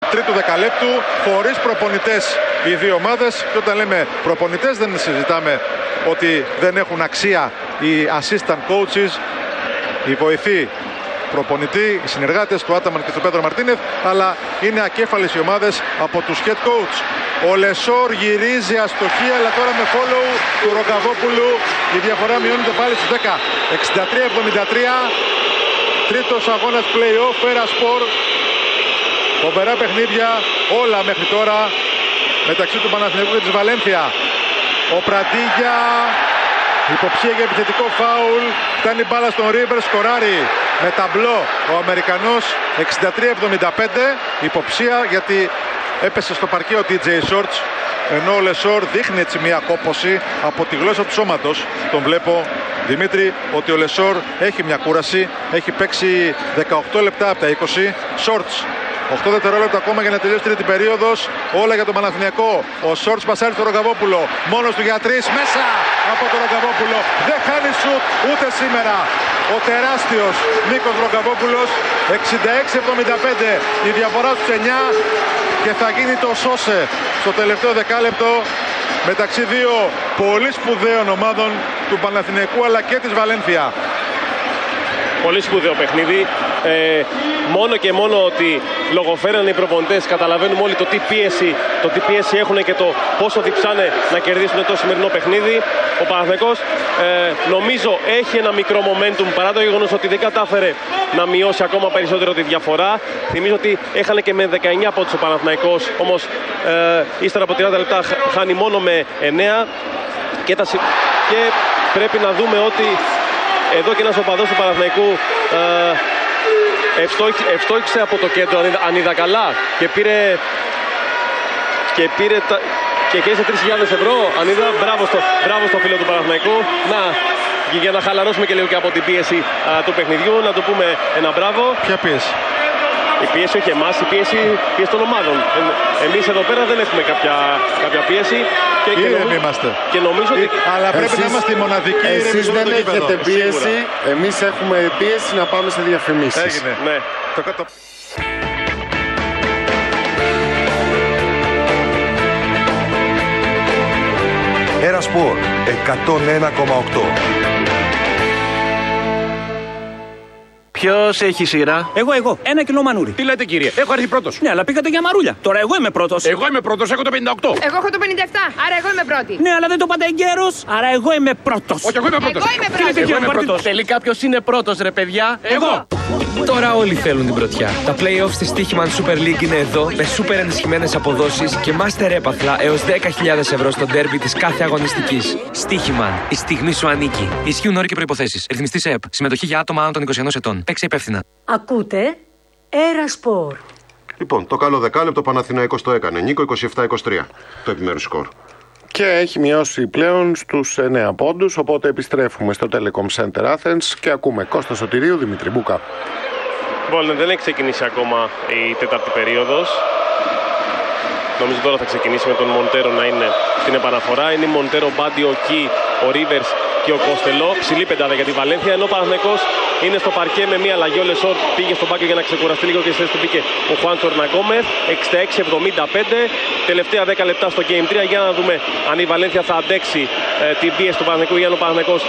τρίτου δεκαλέπτου, χωρίς προπονητές οι δύο ομάδες. Και όταν λέμε προπονητές δεν συζητάμε ότι δεν έχουν αξία οι assistant coaches, οι βοηθοί προπονητή, οι συνεργάτες του Άταμαν και του Πέτρο Μαρτίνεθ, αλλά είναι ακέφαλες οι ομάδες από τους head coach. Ο Λεσόρ γυρίζει αστοχή, αλλά τώρα με follow του Ρογκαβόπουλου η διαφορά μειώνεται πάλι στους 10. 63-73, τρίτος αγώνας play-off, Eraspor. Φοβερά παιχνίδια όλα μέχρι τώρα μεταξύ του Παναθηναϊκού και της Βαλένθια. Ο Πραντίγια, υποψία για επιθετικό φάουλ, φτάνει μπάλα στον Ρίβερ, σκοράρει με ταμπλό ο Αμερικανός. 63-75, υποψία γιατί έπεσε στο παρκέ ο TJ Shorts, ενώ ο Λεσόρ δείχνει έτσι μια κόπωση από τη γλώσσα του σώματος. Τον βλέπω, Δημήτρη, ότι ο Λεσόρ έχει μια κούραση, έχει παίξει 18 λεπτά από τα 20. Shorts, 8 δευτερόλεπτα ακόμα για να τελειώσει τρίτη περίοδος. Όλα για τον Παναθηναϊκό. Ο Shorts πασάρει στο Ρογκαβόπουλο, μόνος του για 3, μέσα από τον Ρογκαβόπουλο. Δεν χάνει σουτ ούτε σήμερα ο τεράστιος Νίκος Ρογκαβόπουλος. 66-75 η διαφορά στους 9 και θα γίνει το σώσε στο τελευταίο δεκάλεπτο μεταξύ δύο πολύ σπουδαίων ομάδων του Παναθηναϊκού αλλά και της Βαλένθια. Πολύ σπουδαίο παιχνίδι. Μόνο και μόνο ότι λογοφέρανε οι προπονητές, καταλαβαίνουμε όλοι το τι πίεση έχουν και το πόσο διψάνε να κερδίσουν το σημερινό παιχνίδι. Ο Παναθηναϊκός νομίζω έχει ένα μικρό momentum παρά το γεγονός ότι δεν κατάφερε να μειώσει ακόμα περισσότερο τη διαφορά. Θυμίζω ότι έχανε και με 19 πόντους ο Παναθηναϊκός, όμως ύστερα από 30 λεπτά χάνει μόνο με 9 και πρέπει να δούμε ότι εδώ και ένας οπαδός του Παναθηναϊκού ευστόχησε από το κέντρο, αν είδα καλά, και κέρδισε 3.000 ευρώ. Αν είδα, μπράβο στο φίλο του Παναθηναϊκού. Να, για να χαλαρώσουμε και λίγο και από την πίεση του παιχνιδιού, να το πούμε ένα μπράβο. Ποια πίεση? Η πίεση όχι εμάς, η πίεση των ομάδων. Εμείς εδώ πέρα δεν έχουμε κάποια πίεση. Και νομίζω ότι... Αλλά πρέπει να είμαστε οι μοναδικοί. Εσείς δεν έχετε πίεση, εμείς έχουμε πίεση να πάμε σε διαφημίσεις. Έγινε. Ναι. Eraspor 101,8. Ποιος έχει σειρά? Εγώ. 1 κιλό μανούρι. Τι λέτε, κύριε? Έχω έρθει πρώτος. Ναι, αλλά πήγατε για μαρούλια. Τώρα εγώ είμαι πρώτος. Εγώ είμαι πρώτος, έχω το 58. Εγώ έχω το 57, άρα εγώ είμαι πρώτη. Ναι, αλλά δεν το είπατε εγκαίρος, άρα εγώ είμαι πρώτος. Όχι, εγώ είμαι πρώτος. Εγώ είμαι πρώτη. Τελικά ποιος είναι πρώτος, ρε παιδιά? Εγώ. Τώρα όλοι θέλουν την πρωτιά. Τα play-off στη Στοίχημαν Super League είναι εδώ με super ενισχυμένες αποδόσεις και master έπαθλα έως 10.000 ευρώ στο ντέρμπι της κάθε αγωνιστικής. Στοίχημαν. Η στιγμή σου ανήκει. Ισχύουν όροι και προϋποθέσεις. Ρυθμιστής ΕΕΠ. Συμμετοχή για άτομα άνω των 21 ετών. Παίξε υπεύθυνα. Ακούτε Eraspor. Λοιπόν, το καλό δεκάλεπτο Παναθηναϊκός το έκανε. Νίκο 27-23 το επιμέρους σκορ. Και έχει μειώσει πλέον στους 9 πόντους, οπότε επιστρέφουμε στο Telecom Center Athens και ακούμε Κώστα Σωτηρίου, Δημήτρη Μπούκα. Λοιπόν, δεν έχει ξεκινήσει ακόμα η τέταρτη περίοδος. Νομίζω τώρα θα ξεκινήσει με τον Μοντέρο να είναι στην επαναφορά. Είναι Μοντέρο, Μπάντιο, Κι, ο Ρίβερς και ο Κόστελο. Ψηλή πεντάδα για τη Βαλένθια, ενώ ο Παναθηναϊκός είναι στο παρκέ με μία αλλαγή. Ο Λεσόρ πήγε στον πάγκο για να ξεκουραστεί λίγο και στη θέση του μπήκε ο Χουάντσο Ναγκόμεθ. 66-75. Τελευταία 10 λεπτά στο Game 3. Για να δούμε αν η Βαλένθια θα αντέξει την πίεση του Παναθηναϊκού ή αν ο Παναθηναϊκός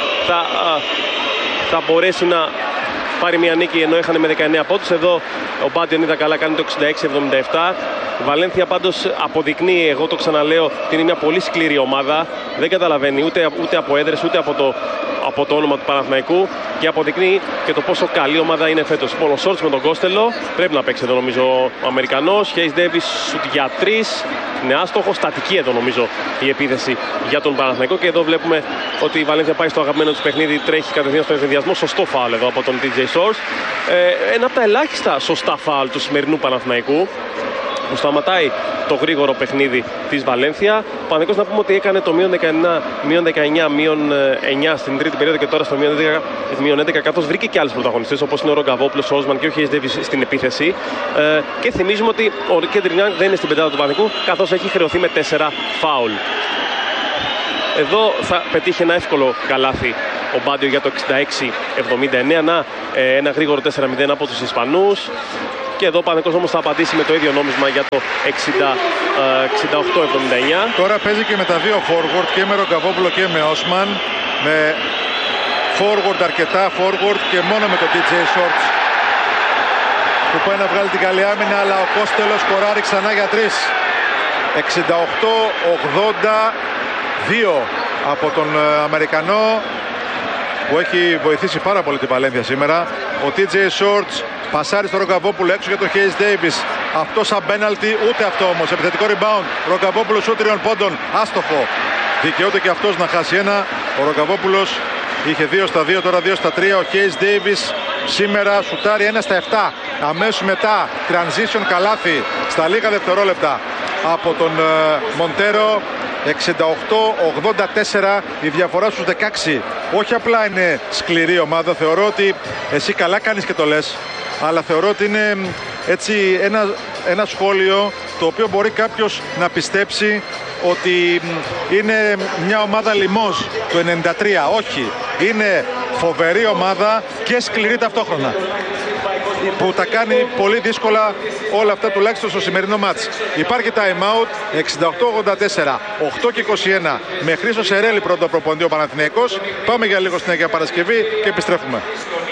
θα μπορέσει να πάρει μια νίκη, ενώ έχανε με 19 πόντους. Εδώ ο Μπάντιον είδα καλά, κάνει το 66-77. Η Βαλένθια πάντως αποδεικνύει, εγώ το ξαναλέω, ότι είναι μια πολύ σκληρή ομάδα. Δεν καταλαβαίνει ούτε από έδρες ούτε από το όνομα του Παναθηναϊκού και αποδεικνύει και το πόσο καλή ομάδα είναι φέτος. Λοιπόν, ο Σόρτς με τον Κόστελο πρέπει να παίξει εδώ νομίζω ο Αμερικανός. Χέις Ντέβις σουτ για 3. Είναι άστοχο, στατική εδώ νομίζω η επίθεση για τον Παναθηναϊκό. Και εδώ βλέπουμε ότι η Βαλένθια πάει στο αγαπημένο του παιχνίδι, τρέχει κατευθείαν στον ενδιασμό. Σωστό φάουλ εδώ από τον TJ Shorts. Ένα από τα ελάχιστα σωστά φάουλ του σημερινού Παναθηναϊκού, που σταματάει το γρήγορο παιχνίδι της Βαλένθια. Ο Παναθηναϊκός να πούμε ότι έκανε το μείον 19, στην τρίτη περίοδο και τώρα στο μείον 11, καθώς βρήκε και άλλους πρωταγωνιστές όπως είναι ο Ρογκαβόπουλος, ο Όσμαν και ο Χέις Ντέβις στην επίθεση. Και θυμίζουμε ότι ο Κέντρικ Ναν δεν είναι στην πεντάδα του Παναθηναϊκού, καθώς έχει χρεωθεί με 4 φάουλ. Εδώ θα πετύχει ένα εύκολο καλάθι ο Μπάντιο για το 66-79. Ένα γρήγορο 4-0 από τους Ισπανούς. Και εδώ ο Παναθηναϊκός όμως θα απαντήσει με το ίδιο νόμισμα για το 68-79. Τώρα παίζει και με τα δύο forward, και με Ρογκαβόπουλο και με Όσμαν. Με forward, αρκετά forward, και μόνο με το DJ Shorts που πάει να βγάλει την καλή άμυνα, αλλά ο Κώστελος σκοράρει ξανά για 3. 68-82 από τον Αμερικανό, που έχει βοηθήσει πάρα πολύ την Βαλένθια σήμερα. Ο TJ Shorts πασάρει στο Ρογκαβόπουλο έξω για τον Hayes Davis. Αυτό σαν πέναλτι, ούτε αυτό όμως. Επιθετικό rebound. Ρογκαβόπουλος σου 3 πόντων. Άστοχο. Δικαιούται και αυτός να χάσει ένα. Ο Ρογκαβόπουλος είχε 2 στα 2, τώρα 2 στα 3. Ο Hayes Davis σήμερα σουτάρει 1 στα 7. Αμέσως μετά transition καλάθι στα λίγα δευτερόλεπτα από τον Μοντέρο. 68-84 η διαφορά στους 16. Όχι απλά είναι σκληρή ομάδα, θεωρώ ότι εσύ καλά κάνεις και το λες, αλλά θεωρώ ότι είναι έτσι ένα σχόλιο το οποίο μπορεί κάποιος να πιστέψει ότι είναι μια ομάδα λιμός το 93. Όχι, είναι φοβερή ομάδα και σκληρή ταυτόχρονα, που τα κάνει πολύ δύσκολα όλα αυτά, τουλάχιστον στο σημερινό μάτς. Υπάρχει time out. 68-84, 8 και 21 με Χρήστο Σερέλη πρώτο προπονητή ο Παναθηναϊκός. Πάμε για λίγο στην Αγία Παρασκευή και επιστρέφουμε.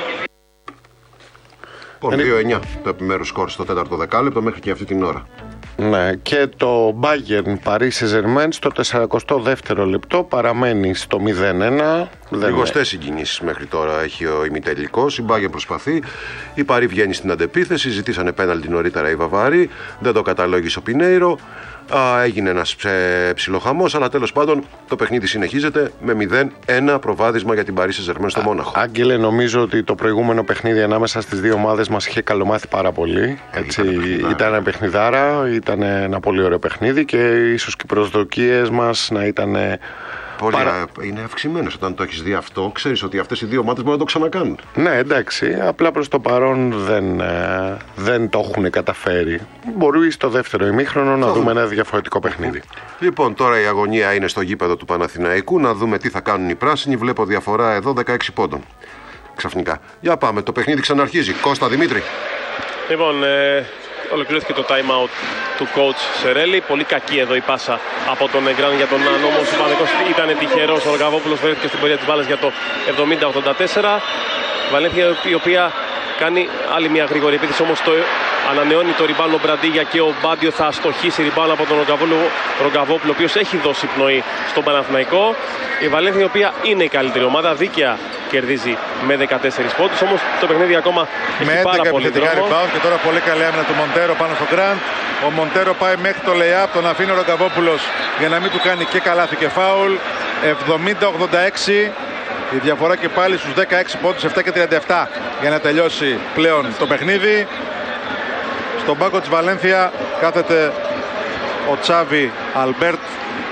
2-9 το επιμέρους σκορ στο 4ο δεκάλεπτο μέχρι και αυτή την ώρα. Ναι, και το Bayern Paris Saint-Germain στο 42ο λεπτό παραμένει στο 0-1. Λιγοστές συγκινήσεις μέχρι τώρα έχει ο ημιτελικός. Η Bayern προσπαθεί. Η Παρί βγαίνει στην αντεπίθεση. Ζητήσανε πέναλτι νωρίτερα οι Βαβάροι. Δεν το καταλόγησε ο Πινέιρο. Έγινε ένας ψιλοχαμός, αλλά τέλος πάντων το παιχνίδι συνεχίζεται με 0-1 προβάδισμα για την Paris Saint-Germain στο Μόναχο. Άγγελε, νομίζω ότι το προηγούμενο παιχνίδι ανάμεσα στις δύο ομάδες μας είχε καλομάθει πάρα πολύ. Ήταν ένα παιχνιδάρα, ήταν ένα πολύ ωραίο παιχνίδι και ίσως και οι προσδοκίες μας να ήταν. Είναι αυξημένες όταν το έχεις δει αυτό. Ξέρεις ότι αυτές οι δύο ομάδες μπορούν να το ξανακάνουν. Ναι, εντάξει. Απλά προς το παρόν δεν το έχουν καταφέρει. Μπορεί στο δεύτερο ημίχρονο να δούμε ένα διαφορετικό παιχνίδι. Λοιπόν, τώρα η αγωνία είναι στο γήπεδο του Παναθηναϊκού. Να δούμε τι θα κάνουν οι πράσινοι. Βλέπω διαφορά εδώ 16 πόντων. Ξαφνικά. Για πάμε. Το παιχνίδι ξαναρχίζει. Κώστα Δημήτρη. Λοιπόν, ολοκληρώθηκε το time out του coach Σερέλη. Πολύ κακή εδώ η πάσα από τον Εγκράν για τον Ναν. Όμως ο Παναθηναϊκός ήταν τυχερός. Ο Ρογκαβόπουλος βρέθηκε στην πορεία της μπάλας για το 70-84. Βαλένθια η οποία κάνει άλλη μια γρήγορη επίθεση, όμως το ανανεώνει το ριμπάουν ο Μπραντίγια και ο Μπάντιο θα αστοχίσει ριμπάουν από τον Ρογκαβόπουλο, ο οποίος έχει δώσει πνοή στον Παναθηναϊκό. Η Βαλένθια η οποία είναι η καλύτερη ομάδα, δίκαια κερδίζει με 14 πόντους, όμως το παιχνίδι ακόμα έχει πάρα πολύ δρόμο. Rebound, και τώρα πολύ καλή άμυνα του Μοντέρο πάνω στο Γκραντ. Ο Μοντέρο πάει μέχρι το lay-up, τον αφήνει ο Ρογκαβόπουλος για να μην του κάνει και καλάθι και φάουλ. 70-86. Η διαφορά και πάλι στους 16 πόντους, 7 και 37 για να τελειώσει πλέον το παιχνίδι. Στον πάγκο της Βαλένθια κάθεται ο Τσάβι Αλμπέρτ,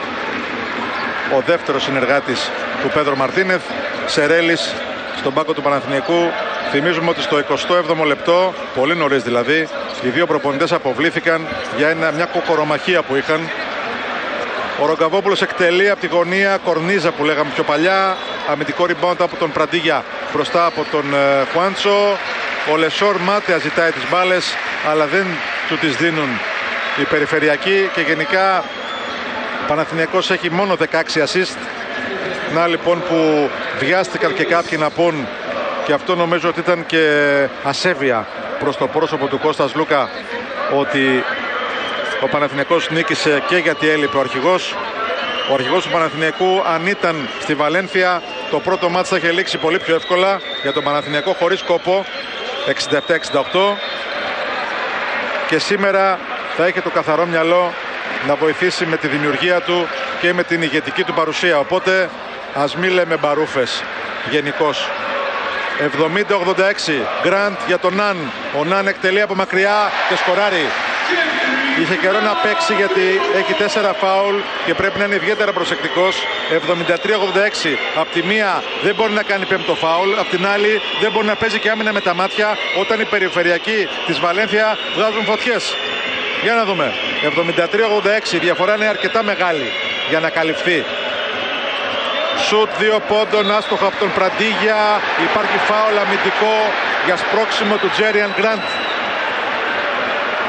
ο δεύτερος συνεργάτης του Πέδρο Μαρτίνεθ. Σερέλης στον πάγκο του Παναθηναϊκού. Θυμίζουμε ότι στο 27ο λεπτό, πολύ νωρίς δηλαδή, οι δύο προπονητές αποβλήθηκαν για μια κοκορομαχία που είχαν. Ο Ρογκαβόπουλος εκτελεί από τη γωνία, κορνίζα που λέγαμε πιο παλιά. Αμυντικό rebound από τον Πραντίγια μπροστά από τον Χουάντσο. Ο Λεσόρ μάταια ζητάει τις μπάλες, αλλά δεν του τις δίνουν οι περιφερειακοί. Και γενικά Παναθηναϊκός έχει μόνο 16 assist. Να λοιπόν που βιάστηκαν και κάποιοι να πούν, και αυτό νομίζω ότι ήταν και ασέβεια προς το πρόσωπο του Κώστας Λούκα, ότι ο Παναθηναϊκός νίκησε και γιατί έλειπε ο αρχηγός. Ο αρχηγός του Παναθηναϊκού, αν ήταν στη Βαλένθια, το πρώτο μάτς θα είχε λήξει πολύ πιο εύκολα για τον Παναθηναϊκό, χωρίς κόπο, 67-68. Και σήμερα θα είχε το καθαρό μυαλό να βοηθήσει με τη δημιουργία του και με την ηγετική του παρουσία. Οπότε ας μην λέμε μπαρούφες γενικώς. 70-86, Γκραντ για τον Ναν. Ο Ναν εκτελεί από μακριά και σκοράρει. Είχε καιρό να παίξει γιατί έχει 4 φάουλ και πρέπει να είναι ιδιαίτερα προσεκτικός. 73-86. Απ' τη μία δεν μπορεί να κάνει πέμπτο φάουλ, απ' την άλλη δεν μπορεί να παίζει και άμυνα με τα μάτια όταν οι περιφερειακοί της Βαλένθια βγάζουν φωτιές. Για να δούμε. 73-86. Η διαφορά είναι αρκετά μεγάλη για να καλυφθεί. Σουτ 2 πόντων, άστοχο από τον Πραντίγια. Υπάρχει φάουλ αμυντικό για σπρώξιμο του Τζέριαν Γκραντ.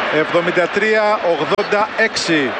73-86.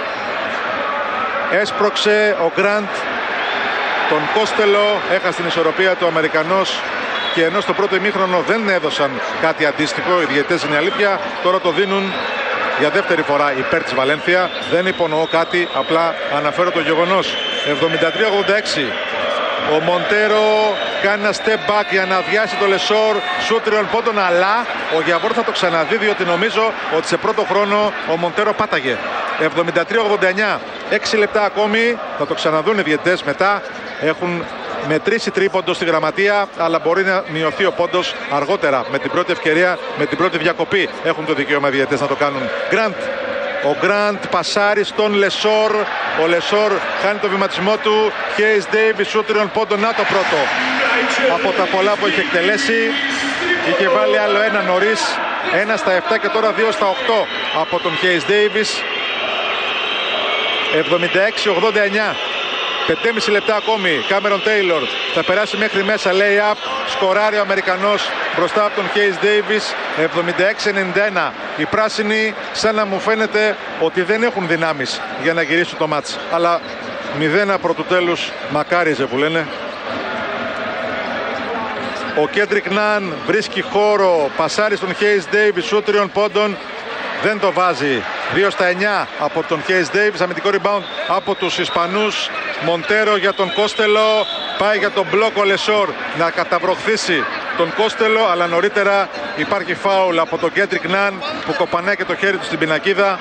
Έσπρωξε ο Γκραντ τον Κόστελο, έχασε την ισορροπία του Αμερικανός, και ενώ στο πρώτο ημίχρονο δεν έδωσαν κάτι αντίστοιχο οι διαιτητές, είναι αλήθεια, τώρα το δίνουν για δεύτερη φορά υπέρ της Βαλένθια. Δεν υπονοώ κάτι, απλά αναφέρω το γεγονός. 73-86. Ο Μοντέρο κάνει ένα step back για να αδειάσει το Λεσόρ, σουτ 3 πόντων, αλλά ο Γιαβόρ θα το ξαναδεί, διότι νομίζω ότι σε πρώτο χρόνο ο Μοντέρο πάταγε. 73-89. 6 λεπτά ακόμη, θα το ξαναδούν οι διαιτητές μετά. Έχουν μετρήσει τρίποντο στη γραμματεία, αλλά μπορεί να μειωθεί ο πόντος αργότερα με την πρώτη ευκαιρία, με την πρώτη διακοπή. Έχουν το δικαίωμα οι διαιτητές να το κάνουν. Γκραντ. Ο Γκραντ πασάρει στον Λεσόρ. Ο Λεσόρ χάνει το βηματισμό του. Χέις Ντέιβις, σουτ 3 πόντων, να το πρώτο από τα πολλά που έχει εκτελέσει. Είχε βάλει άλλο ένα νωρίς, 1 στα 7 και τώρα 2 στα 8 από τον Χέις Ντέιβις. 76-89. 5,5 λεπτά ακόμη. Κάμερον Τέιλορ θα περάσει μέχρι μέσα, lay-up, σκοράρει ο Αμερικανός μπροστά από τον Χέις Ντέιβις. 76-91. Οι πράσινοι σαν να μου φαίνεται ότι δεν έχουν δυνάμεις για να γυρίσουν το μάτς, αλλά 0 προ του τέλους μακάριζε που λένε. Ο Κέντρικ Ναν βρίσκει χώρο, πασάρει στον Χέις Ντέιβις, σουτ 3 πόντων, δεν το βάζει. 2 στα 9 από τον Χέις Ντέιβις. Αμυντικό rebound από τους Ισπανούς. Μοντέρο για τον Κόστελο. Πάει για τον μπλοκ ο Λεσόρ να καταβροχθήσει τον Κόστελο, αλλά νωρίτερα υπάρχει φάουλ από τον Κέντρικ Ναν που κοπανάει και το χέρι του στην πινακίδα.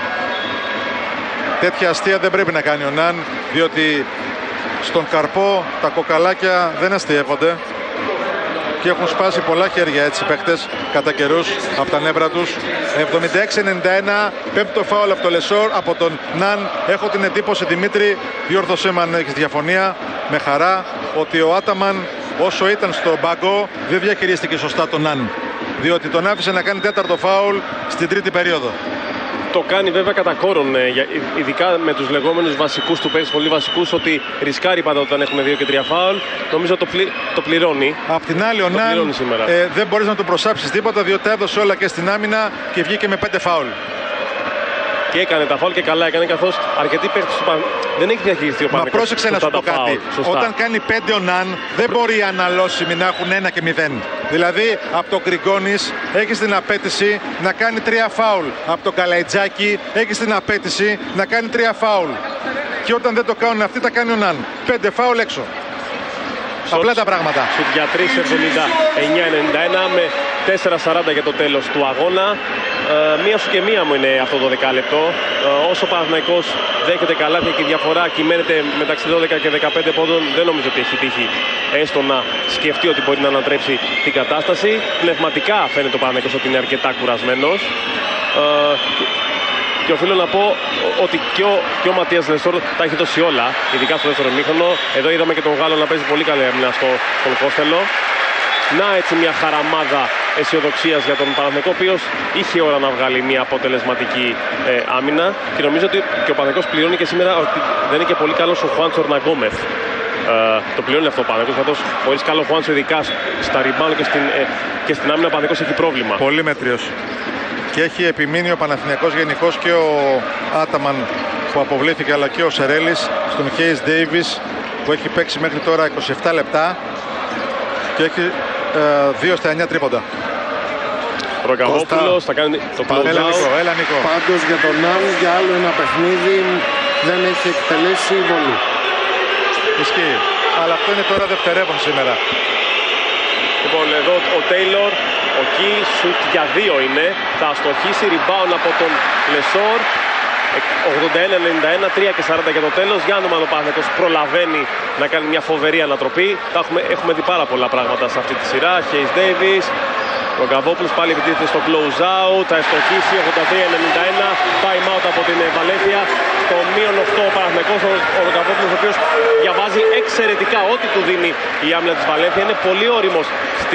Τέτοια αστεία δεν πρέπει να κάνει ο Ναν, διότι στον καρπό τα κοκαλάκια δεν αστειεύονται και έχουν σπάσει πολλά χέρια έτσι παίχτες κατά καιρούς από τα νεύρα τους. 76-91, πέμπτο φάουλ από το Λεσόρ, από τον Ναν. Έχω την εντύπωση, Δημήτρη, διόρθωσέ με αν έχεις διαφωνία, με χαρά, ότι ο Άταμαν όσο ήταν στο μπάγκο δεν διαχειρίστηκε σωστά τον Ναν, διότι τον άφησε να κάνει τέταρτο φάουλ στην τρίτη περίοδο. Το κάνει βέβαια κατά κόρον, ειδικά με τους λεγόμενους βασικούς του παίκτες, πολύ βασικούς, ότι ρισκάρει πάντα όταν έχουμε 2 και 3 φάουλ. Νομίζω το πληρώνει. Απ' την άλλη ο Ναν δεν μπορείς να τον προσάψεις τίποτα, διότι τα έδωσε όλα και στην άμυνα και βγήκε με 5 φάουλ. Και έκανε τα φάουλ και καλά έκανε, καθώς αρκετοί παίκτες του δεν έχει διαχειριστεί ο Παναθηναϊκός. Μα πρόσεξε να σου πω κάτι. Όταν κάνει 5 ο Ναν, δεν μπορεί οι αναλώσιμοι να έχουν 1 και 0. Δηλαδή από το Γκριγκόνης έχεις την απέτηση να κάνει 3 φάουλ. Από το Καλαϊτζάκι έχεις την απέτηση να κάνει 3 φάουλ. Και όταν δεν το κάνουν αυτοί, τα κάνει ο Ναν. 5 φάουλ έξω. Απλά τα πράγματα. Σουτ για 3, 79-91 με 4-40 για το τέλος του αγώνα. Μία σου και μία μου είναι αυτό το δεκάλεπτο. Όσο ο Παναθηναϊκός δέχεται καλάθια και η διαφορά κυμαίνεται μεταξύ 12 και 15 πόντων, δεν νομίζω ότι έχει τύχει έστω να σκεφτεί ότι μπορεί να ανατρέψει την κατάσταση. Πνευματικά φαίνεται ο Παναθηναϊκός ότι είναι αρκετά κουρασμένος. Και οφείλω να πω ότι και ο Ματίας Λεσόρ τα έχει δώσει όλα, ειδικά στο δεύτερο ημίχρονο. Εδώ είδαμε και τον Γάλλο να παίζει πολύ καλή άμυνα στον Κόστελο. Να έτσι μια χαραμάδα αισιοδοξίας για τον Παναθηναϊκό, ο οποίος είχε ώρα να βγάλει μια αποτελεσματική άμυνα. Και νομίζω ότι και ο Παναθηναϊκός πληρώνει και σήμερα ότι δεν είναι και πολύ καλός ο Χουάντσο Ορναγκόμεθ. Το πληρώνει αυτό ο Παναθηναϊκός, καθώς χωρίς καλό Χουάντσο, ειδικά στα rebound και στην άμυνα, ο Παναθηναϊκός έχει πρόβλημα. Πολύ μέτριος. Και έχει επιμείνει ο Παναθηναϊκός γενικώς, και ο Άταμαν που αποβλήθηκε, αλλά και ο Σερέλης στον Χέις Ντέιβις που έχει παίξει μέχρι τώρα 27 λεπτά και έχει 2 στα 9 τρίποντα. Ρογκαβόπουλος θα κάνει το close-out. Έλα Νίκο. Πάντως για τον Ναν για άλλο ένα παιχνίδι δεν έχει εκτελέσει βολή. Ισχύει. Αλλά αυτό είναι τώρα δευτερεύον σήμερα. Λοιπόν, εδώ ο Τέιλορ, ο Κι, σουτ για 2 είναι. Θα αστοχίσει, rebound από τον Λεσόρ. 81-91, 3 και 40 για το τέλος. Για να δούμε αν ο Παναθηναϊκός προλαβαίνει να κάνει μια φοβερή ανατροπή. Έχουμε δει πάρα πολλά πράγματα σε αυτή τη σειρά. Χέις Ντέιβις, ο Γκαβόπουλος πάλι επιτίθεται στο close-out. Θα εστοχίσει, 83-91. Time out από την Βαλένθια. Στο μείον 8 ο Παναθηναϊκός, ο Γκαβόπουλος, ο οποίος διαβάζει εξαιρετικά ό,τι του δίνει η άμυνα της Βαλένθια. Είναι πολύ όριμος